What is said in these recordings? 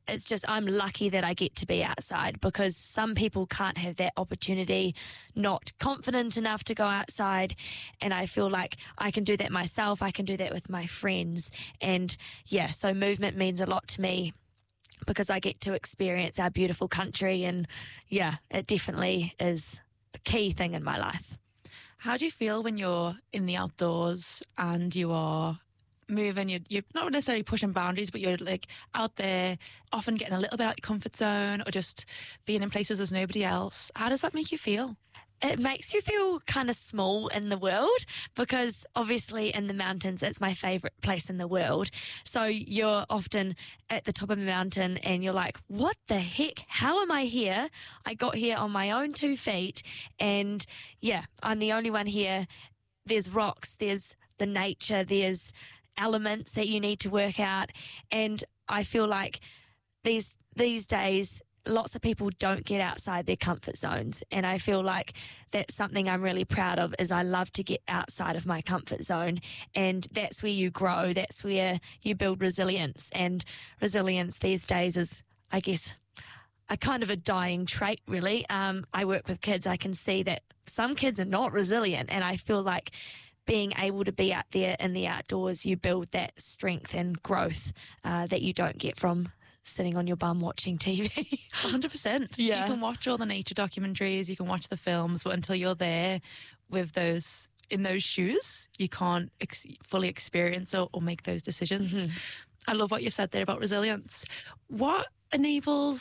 it's just I'm lucky that I get to be outside, because some people can't have that opportunity, not confident enough to go outside. And I feel like I can do that myself. I can do that with my friends. And yeah, so movement means a lot to me because I get to experience our beautiful country. And yeah, it definitely is the key thing in my life. How do you feel when you're in the outdoors and you are moving, you're not necessarily pushing boundaries, but you're like out there, often getting a little bit out your comfort zone or just being in places there's nobody else? How does that make you feel? It makes you feel kind of small in the world, because obviously in the mountains, it's my favourite place in the world. So you're often at the top of a mountain and you're like, what the heck? How am I here? I got here on my own 2 feet, and yeah, I'm the only one here. There's rocks, there's the nature, there's elements that you need to work out. And I feel like these days, lots of people don't get outside their comfort zones. And I feel like that's something I'm really proud of, is I love to get outside of my comfort zone. And that's where you grow. That's where you build resilience. And resilience these days is, I guess, a kind of a dying trait, really. I work with kids. I can see that some kids are not resilient. And I feel like being able to be out there in the outdoors, you build that strength and growth that you don't get from sitting on your bum watching TV. 100%. Yeah. You can watch all the nature documentaries, you can watch the films, but until you're there with those, in those shoes, you can't fully experience or make those decisions. Mm-hmm. I love what you said there about resilience. What enabled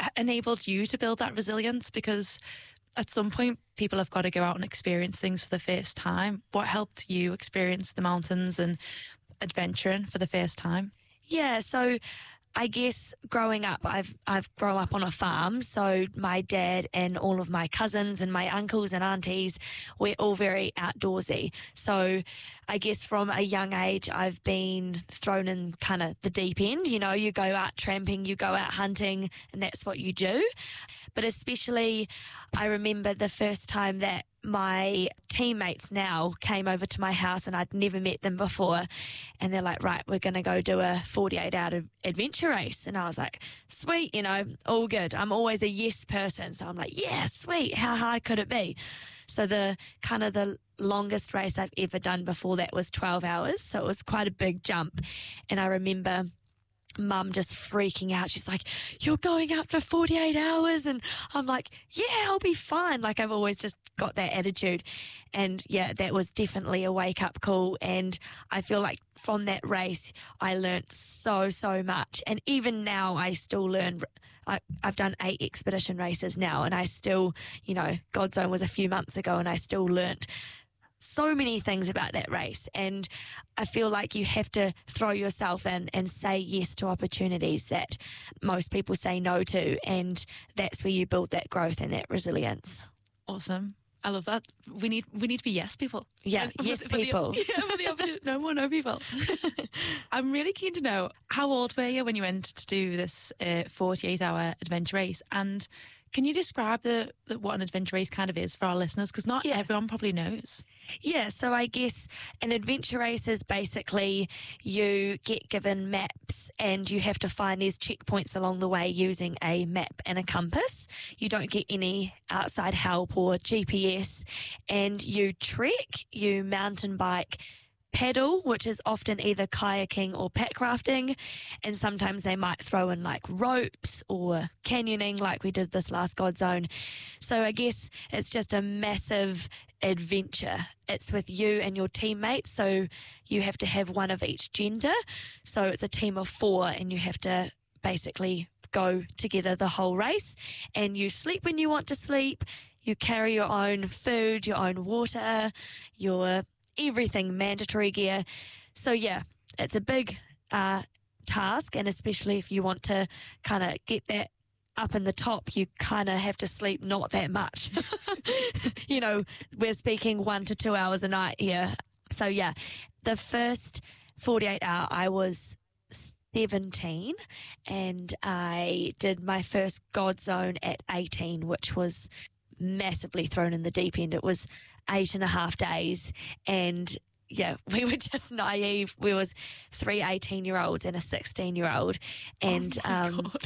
you to build that resilience? Because at some point, people have got to go out and experience things for the first time. What helped you experience the mountains and adventuring for the first time? Yeah, so I guess growing up, I've grown up on a farm, so my dad and all of my cousins and my uncles and aunties, we're all very outdoorsy. So I guess from a young age, I've been thrown in kind of the deep end. You know, you go out tramping, you go out hunting, and that's what you do. But especially, I remember the first time that my teammates now came over to my house, and I'd never met them before, and they're like, right, we're going to go do a 48-hour adventure race. And I was like, sweet, you know, all good. I'm always a yes person. So I'm like, yeah, sweet. How hard could it be? So the longest race I've ever done before that was 12 hours. So it was quite a big jump. And I remember Mum just freaking out. She's like, you're going out for 48 hours? And I'm like, yeah, I'll be fine. Like, I've always just got that attitude. And yeah, that was definitely a wake-up call. And I feel like from that race, I learned so much. And even now, I still learn. I've done 8 expedition races now, and I still, you know, Godzone was a few months ago, and I still learnt so many things about that race. And I feel like you have to throw yourself in and say yes to opportunities that most people say no to. And that's where you build that growth and that resilience. Awesome. I love that. We need to be yes people. Yeah, yes people. For the opportunity, no more no people. I'm really keen to know, how old were you when you went to do this 48-hour adventure race? And can you describe what an adventure race kind of is for our listeners? Because not everyone probably knows. Yeah, so I guess an adventure race is basically you get given maps and you have to find these checkpoints along the way using a map and a compass. You don't get any outside help or GPS, and you trek, you mountain bike, paddle, which is often either kayaking or pack rafting, and sometimes they might throw in like ropes or canyoning like we did this last Godzone. So I guess it's just a massive adventure. It's with you and your teammates, so you have to have one of each gender. So it's a team of 4, and you have to basically go together the whole race, and you sleep when you want to sleep. You carry your own food, your own water, your everything, mandatory gear. So yeah, it's a big task, and especially if you want to kind of get that up in the top, you kind of have to sleep not that much. You know, we're speaking 1 to 2 hours a night here. So yeah, the first 48 hour, I was 17, and I did my first Godzone at 18, which was massively thrown in the deep end. It was 8.5 days, and yeah, we were just naive. We was 3 18-year-olds and a 16-year-old, and